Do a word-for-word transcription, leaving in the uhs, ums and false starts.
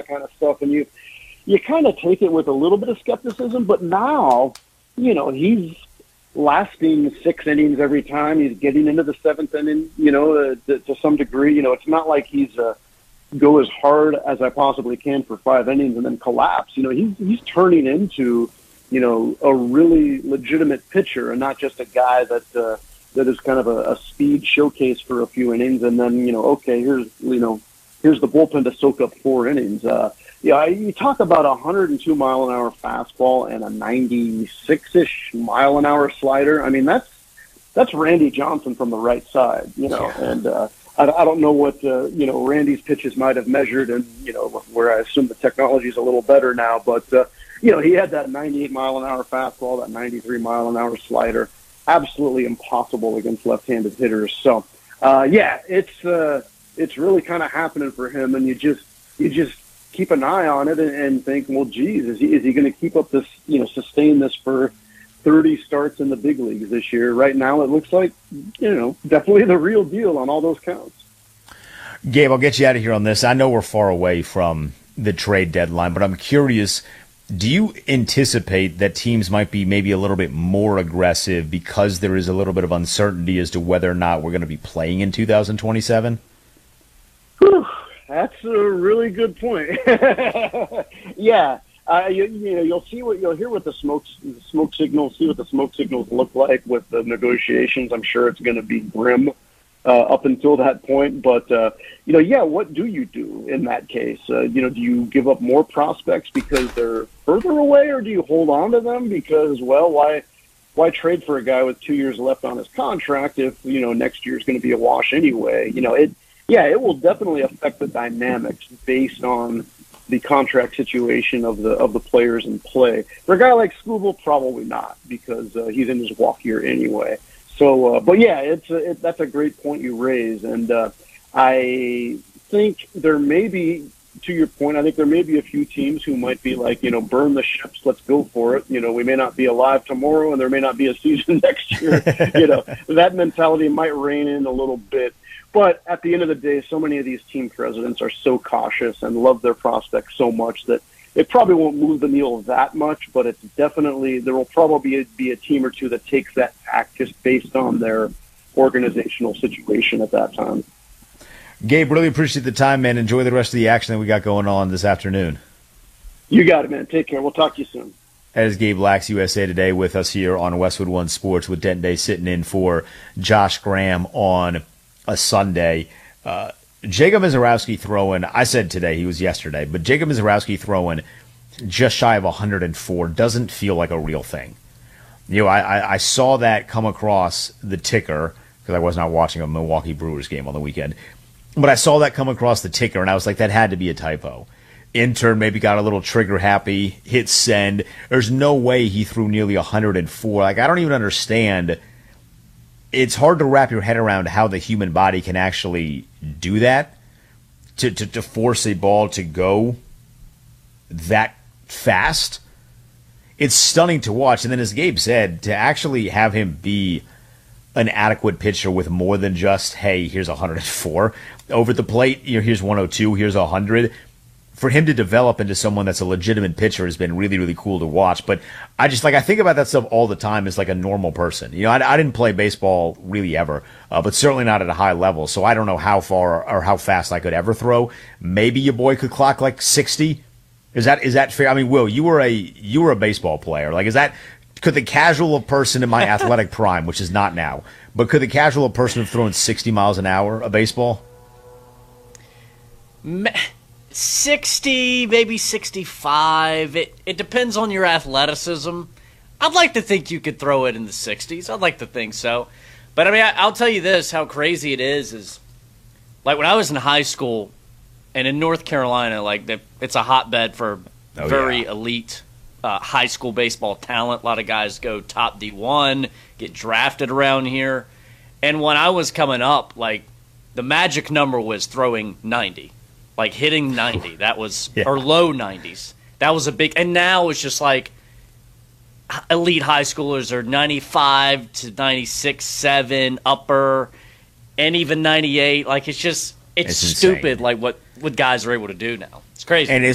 that kind of stuff. And you, you kind of take it with a little bit of skepticism, but now, you know, he's lasting six innings every time. He's getting into the seventh inning, you know, uh, to, to some degree. You know, it's not like he's uh, go as hard as I possibly can for five innings and then collapse. You know, he's he's turning into, you know, a really legitimate pitcher and not just a guy that uh, that is kind of a, a speed showcase for a few innings and then, you know, okay, here's, you know, here's the bullpen to soak up four innings. Uh, yeah, you talk about a one hundred two mile an hour fastball and a ninety-six-ish mile an hour slider. I mean, that's that's Randy Johnson from the right side, you know. Yeah. And uh, I, I don't know what uh, you know Randy's pitches might have measured, and you know where I assume the technology is a little better now. But uh, you know, he had that ninety-eight mile an hour fastball, that ninety-three mile an hour slider. Absolutely impossible against left-handed hitters. So uh, yeah, it's uh, it's really kind of happening for him, and you just you just. keep an eye on it and, and think, well, geez, is he, is he going to keep up this, you know, sustain this for thirty starts in the big leagues this year? Right now, it looks like, you know, definitely the real deal on all those counts. Gabe, I'll get you out of here on this. I know we're far away from the trade deadline, but I'm curious, do you anticipate that teams might be maybe a little bit more aggressive because there is a little bit of uncertainty as to whether or not we're going to be playing in two thousand twenty-seven? Whew. That's a really good point. yeah, uh, you, you know, you'll see what you'll hear what the smoke the smoke signals, see what the smoke signals look like with the negotiations. I'm sure it's going to be grim uh, up until that point. But uh, you know, yeah, what do you do in that case? Uh, you know, do you give up more prospects because they're further away, or do you hold on to them because, well, why? Why trade for a guy with two years left on his contract if you know next year is going to be a wash anyway? You know it. Yeah, it will definitely affect the dynamics based on the contract situation of the of the players in play. For a guy like Skubal, probably not, because uh, he's in his walk year anyway. So, uh, but yeah, it's a, it, that's a great point you raise, and uh, I think there may be, to your point, I think there may be a few teams who might be like, you know, burn the ships, let's go for it. You know, we may not be alive tomorrow, and there may not be a season next year. You know, that mentality might rein in a little bit. But at the end of the day, so many of these team presidents are so cautious and love their prospects so much that it probably won't move the needle that much, but it's definitely, there will probably be a, be a team or two that takes that tack just based on their organizational situation at that time. Gabe, really appreciate the time, man. Enjoy the rest of the action that we got going on this afternoon. You got it, man. Take care. We'll talk to you soon. That is Gabe Lax, U S A Today, with us here on Westwood One Sports, with Dent Day sitting in for Josh Graham on a Sunday. Uh, Jacob Misiorowski throwing, I said today, he was yesterday, but Jacob Misiorowski throwing just shy of one hundred four doesn't feel like a real thing. You know, I, I, I saw that come across the ticker, because I was not watching a Milwaukee Brewers game on the weekend, but I saw that come across the ticker, and I was like, that had to be a typo. Intern maybe got a little trigger happy, hit send. There's no way he threw nearly one hundred four. Like, I don't even understand. It's hard to wrap your head around how the human body can actually do that, to, to, to force a ball to go that fast. It's stunning to watch. And then, as Gabe said, to actually have him be an adequate pitcher with more than just, hey, here's one hundred four. Over the plate, you know, here's one oh two, here's one hundred. For him to develop into someone that's a legitimate pitcher has been really, really cool to watch. But I just, like, I think about that stuff all the time as like a normal person. You know, I, I didn't play baseball really ever, uh, but certainly not at a high level. So I don't know how far or how fast I could ever throw. Maybe your boy could clock like sixty. Is that is that fair? I mean, Will, you were a you were a baseball player. Like, is that, could the casual person in my athletic prime, which is not now, but could the casual person have thrown sixty miles an hour a baseball? sixty, maybe sixty-five. It it depends on your athleticism. I'd like to think you could throw it in the sixties. I'd like to think so. But, I mean, I, I'll tell you this, how crazy it is, is, like, when I was in high school and in North Carolina, like, the, it's a hotbed for oh, very yeah. elite uh, high school baseball talent. A lot of guys go top D one, get drafted around here. And when I was coming up, like, the magic number was throwing ninety. Like, hitting ninety, that was, yeah. or low nineties. That was a big, and now it's just like elite high schoolers are ninety-five to ninety-six, seven, upper, and even ninety-eight. Like, it's just, it's, it's stupid, insane. like what, what guys are able to do now. It's crazy. And